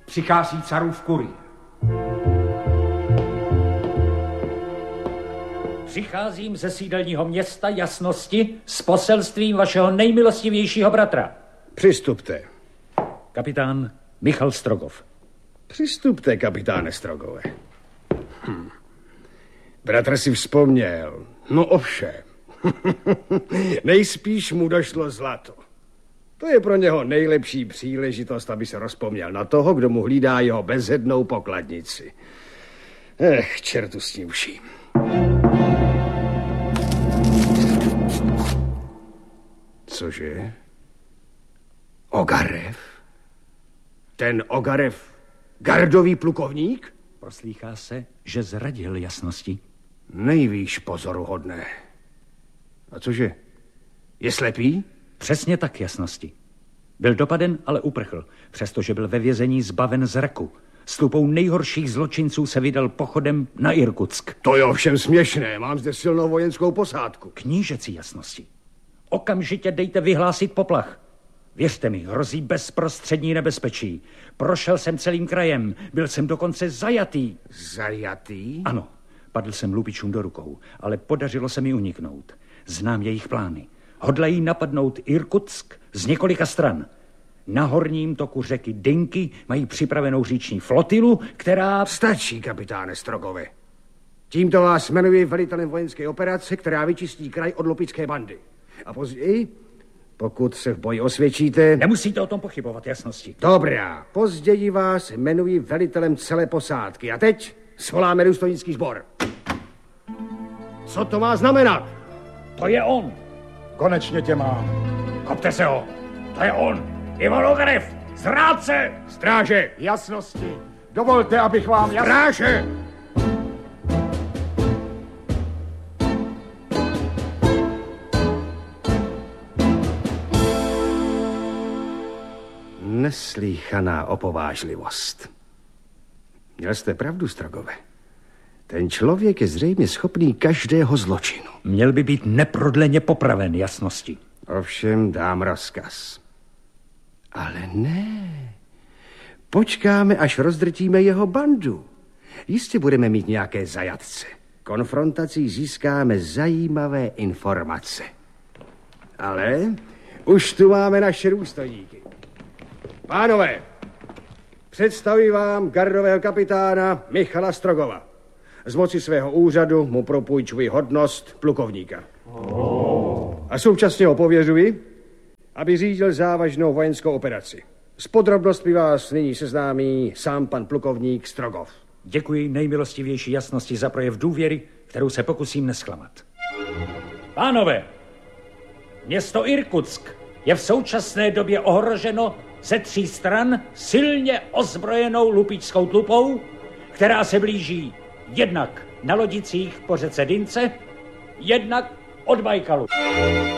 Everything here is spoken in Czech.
Přichází carův kurýr. Přicházím ze sídelního města Jasnosti s poselstvím vašeho nejmilostivějšího bratra. Přistupte. Kapitán Michal Strogov. Přistupte, kapitáne Strogove. Bratr si vzpomněl. No ovšem. Nejspíš mu došlo zlato. To je pro něho nejlepší příležitost, aby se rozpomněl na toho, kdo mu hlídá jeho bezednou pokladnici. Čertu s tím vším. Cože? Ogarev? Ten Ogarev, gardový plukovník? Proslýchá se, že zradil Jasnosti. Nejvíš pozoruhodné. A cože? Je slepý? Přesně tak, Jasnosti. Byl dopaden, ale uprchl, přestože byl ve vězení zbaven zraku. S lupou nejhorších zločinců se vydal pochodem na Irkutsk. To je ovšem směšné, mám zde silnou vojenskou posádku. Knížecí Jasnosti. Okamžitě dejte vyhlásit poplach. Věřte mi, hrozí bezprostřední nebezpečí. Prošel jsem celým krajem, byl jsem dokonce zajatý. Zajatý? Ano, padl jsem lupičům do rukou, ale podařilo se mi uniknout. Znám jejich plány. Hodlají napadnout Irkutsk z několika stran. Na horním toku řeky Dinky mají připravenou říční flotilu, která... Stačí, kapitáne Strogove. Tímto vás jmenuji velitelem vojenské operace, která vyčistí kraj od lupické bandy. A později, pokud se v boji osvědčíte... Nemusíte o tom pochybovat, Jasnosti. Dobrá, později vás jmenuji velitelem celé posádky. A teď svoláme důstojnický sbor. Co to má znamenat? To je on. Konečně tě mám. Kopte se ho. To je on. Ivan Ogarev. Zrádce. Stráže. Jasnosti. Dovolte, abych vám... Stráže. Neslýchaná opovážlivost. Měl jste pravdu, Strogove. Ten člověk je zřejmě schopný každého zločinu. Měl by být neprodleně popraven, Jasnosti. Ovšem dám rozkaz. Ale ne. Počkáme, až rozdrtíme jeho bandu. Jistě budeme mít nějaké zajatce. Konfrontací získáme zajímavé informace. Ale už tu máme naše důstojníky. Pánové, představuji vám gardového kapitána Michala Strogova. Z moci svého úřadu mu propůjčuji hodnost plukovníka. A současně ho pověřuji, aby řídil závažnou vojenskou operaci. S podrobnostmi vás nyní seznámí sám pan plukovník Strogov. Děkuji nejmilostivější Jasnosti za projev důvěry, kterou se pokusím nesklamat. Pánové, město Irkutsk je v současné době ohroženo ze 3 stran silně ozbrojenou lupičskou tlupou, která se blíží jednak na lodicích po řece Dince, jednak od Bajkalu.